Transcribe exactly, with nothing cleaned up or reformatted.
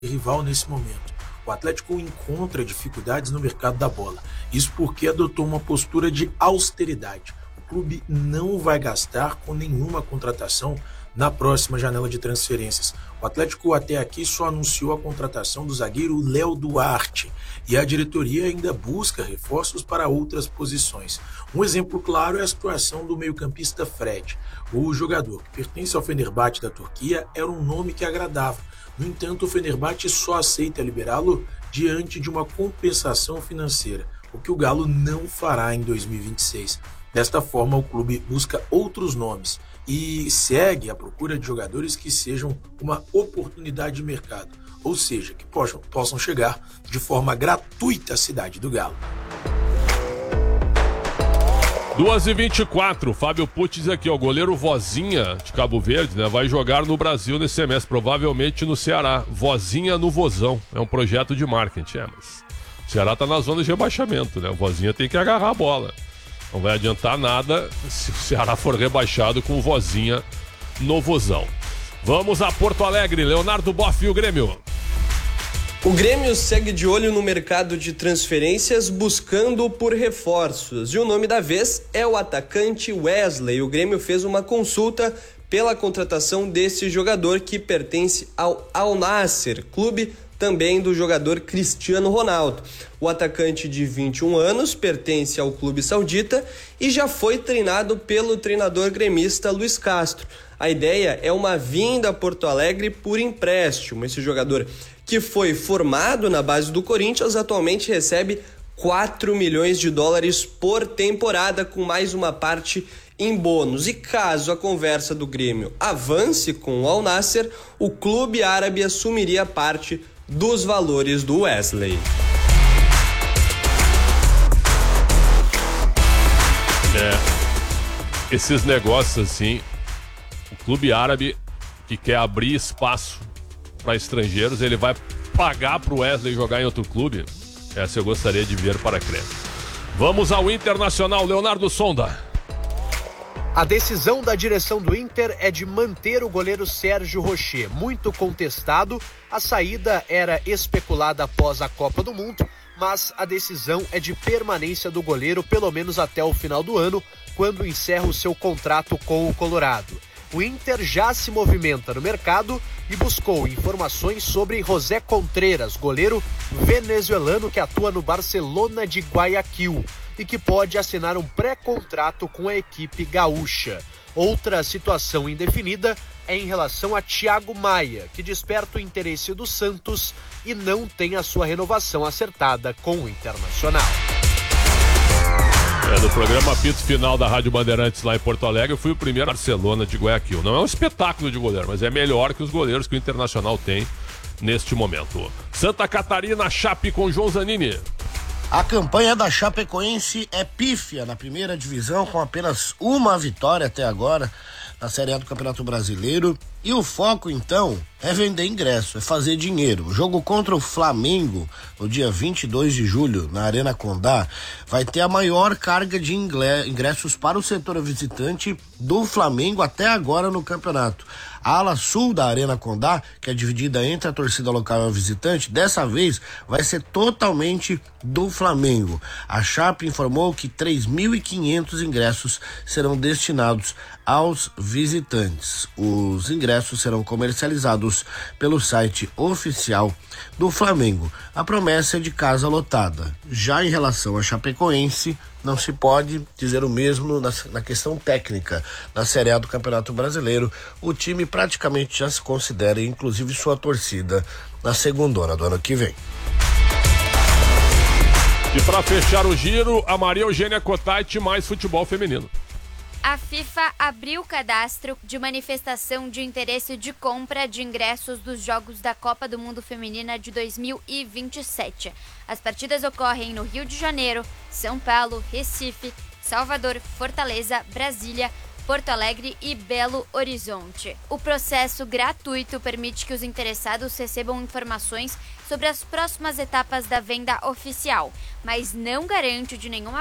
rival nesse momento. O Atlético encontra dificuldades no mercado da bola. Isso porque adotou uma postura de austeridade. O clube não vai gastar com nenhuma contratação na próxima janela de transferências. O Atlético até aqui só anunciou a contratação do zagueiro Léo Duarte e a diretoria ainda busca reforços para outras posições. Um exemplo claro é a situação do meio-campista Fred. O jogador, que pertence ao Fenerbahçe da Turquia, era um nome que agradava. No entanto, o Fenerbahçe só aceita liberá-lo diante de uma compensação financeira, o que o Galo não fará em dois mil e vinte e seis. Desta forma, o clube busca outros nomes e segue à procura de jogadores que sejam uma oportunidade de mercado, ou seja, que possam, possam chegar de forma gratuita à cidade do Galo. duas e vinte e quatro, Fábio Pucci aqui, ó, o goleiro Vozinha de Cabo Verde, né, vai jogar no Brasil nesse semestre, provavelmente no Ceará. Vozinha no Vozão, é um projeto de marketing, é, mas o Ceará tá na zona de rebaixamento, né, o Vozinha tem que agarrar a bola. Não vai adiantar nada se o Ceará for rebaixado com o Vozinha no Vozão. Vamos a Porto Alegre, Leonardo Boff e o Grêmio. O Grêmio segue de olho no mercado de transferências buscando por reforços. E o nome da vez é o atacante Wesley. O Grêmio fez uma consulta pela contratação desse jogador que pertence ao Al Nassr, clube também do jogador Cristiano Ronaldo. O atacante de vinte e um anos pertence ao clube saudita e já foi treinado pelo treinador gremista Luiz Castro. A ideia é uma vinda a Porto Alegre por empréstimo. Esse jogador, que foi formado na base do Corinthians, atualmente recebe quatro milhões de dólares por temporada, com mais uma parte em bônus. E caso a conversa do Grêmio avance com o Al Nassr, o clube árabe assumiria parte dos valores do Wesley. É, esses negócios assim, o clube árabe que quer abrir espaço para estrangeiros, ele vai pagar para o Wesley jogar em outro clube? Essa eu gostaria de ver para crer. Vamos ao Internacional, Leonardo Sonda. A decisão da direção do Inter é de manter o goleiro Sérgio Rocher, muito contestado. A saída era especulada após a Copa do Mundo, mas a decisão é de permanência do goleiro pelo menos até o final do ano, quando encerra o seu contrato com o Colorado. O Inter já se movimenta no mercado e buscou informações sobre José Contreras, goleiro venezuelano que atua no Barcelona de Guayaquil e que pode assinar um pré-contrato com a equipe gaúcha. Outra situação indefinida é em relação a Thiago Maia, que desperta o interesse do Santos e não tem a sua renovação acertada com o Internacional. É, no programa Apito Final da Rádio Bandeirantes lá em Porto Alegre, eu fui o primeiro Barcelona de Guayaquil. Não é um espetáculo de goleiro, mas é melhor que os goleiros que o Internacional tem neste momento. Santa Catarina, Chape com João Zanini. A campanha da Chapecoense é pífia na primeira divisão, com apenas uma vitória até agora na Série A do Campeonato Brasileiro. E o foco, então, é vender ingresso, é fazer dinheiro. O jogo contra o Flamengo, no dia vinte e dois de julho, na Arena Condá, vai ter a maior carga de ingressos para o setor visitante do Flamengo até agora no campeonato. A ala sul da Arena Condá, que é dividida entre a torcida local e a visitante, dessa vez vai ser totalmente do Flamengo. A Chape informou que três mil e quinhentos ingressos serão destinados aos visitantes. Os ingressos serão comercializados pelo site oficial do Flamengo. A promessa é de casa lotada. Já em relação à Chapecoense, não se pode dizer o mesmo na, na questão técnica. Na Série A do Campeonato Brasileiro, o time praticamente já se considera, inclusive sua torcida, na segundona do ano que vem. E para fechar o giro, a Maria Eugênia Cotati mais futebol feminino. A FIFA abriu o cadastro de manifestação de interesse de compra de ingressos dos Jogos da Copa do Mundo Feminina de dois mil e vinte e sete. As partidas ocorrem no Rio de Janeiro, São Paulo, Recife, Salvador, Fortaleza, Brasília, Porto Alegre e Belo Horizonte. O processo gratuito permite que os interessados recebam informações sobre as próximas etapas da venda oficial, mas não garante de nenhuma